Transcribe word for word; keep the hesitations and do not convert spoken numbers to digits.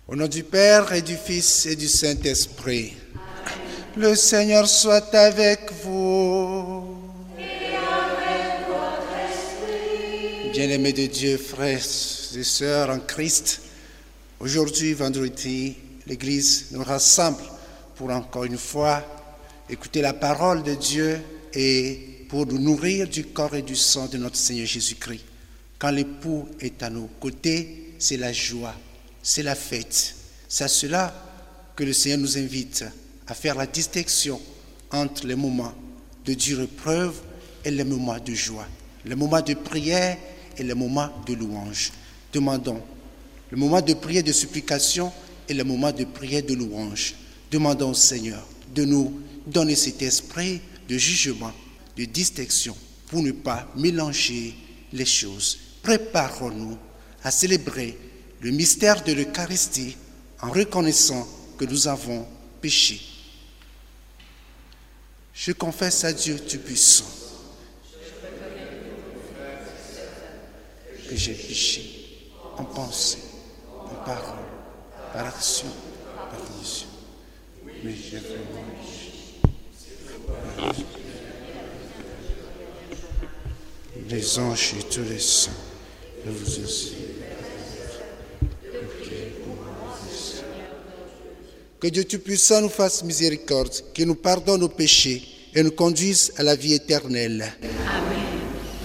Au nom du Père et du Fils et du Saint-Esprit. Amen. Le Seigneur soit avec vous. Et avec votre esprit. Bien-aimés de Dieu, frères et sœurs en Christ, aujourd'hui, vendredi, l'Église nous rassemble pour encore une fois écouter la parole de Dieu et pour nous nourrir du corps et du sang de notre Seigneur Jésus-Christ. Quand l'époux est à nos côtés, c'est la joie. C'est la fête. C'est à cela que le Seigneur nous invite à faire la distinction entre les moments de dure épreuve et les moments de joie, les moments de prière et les moments de louange. Demandons le moment de prière de supplication et le moment de prière de louange. Demandons au Seigneur de nous donner cet esprit de jugement, de distinction pour ne pas mélanger les choses. Préparons-nous à célébrer le mystère de l'Eucharistie en reconnaissant que nous avons péché. Je confesse à Dieu Tout-Puissant que j'ai péché en pensée, en parole, par action, par omission. Mais j'ai fait mon péché. Les anges et tous les saints, je vous aussi. Que Dieu Tout-Puissant nous fasse miséricorde, qu'il nous pardonne nos péchés et nous conduise à la vie éternelle. Amen.